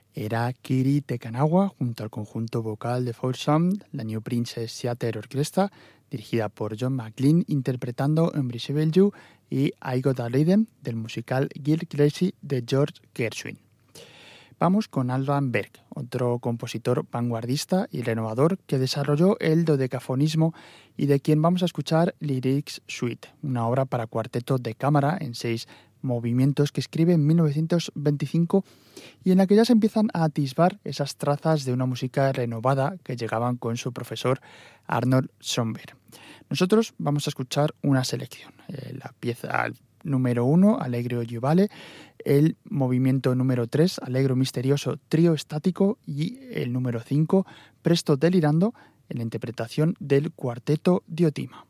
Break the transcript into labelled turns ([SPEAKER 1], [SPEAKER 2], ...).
[SPEAKER 1] Era Kiri Tekanawa junto al conjunto vocal de Folsom, la New Princess Theatre Orchestra, dirigida por John McLean, interpretando Unbreakable You y I Got a Rhythm del musical Gil Crazy de George Gershwin. Vamos con Alban Berg, otro compositor vanguardista y renovador que desarrolló el dodecafonismo y de quien vamos a escuchar Lyrics Suite, una obra para cuarteto de cámara en 6 movimientos que escribe en 1925 y en la que ya se empiezan a atisbar esas trazas de una música renovada que llegaban con su profesor Arnold Schoenberg. Nosotros vamos a escuchar una selección, la pieza número 1, Allegro Giovale, el movimiento número 3, Allegro Misterioso Trío Estático y el número 5, Presto Delirando, en la interpretación del Cuarteto Diotima.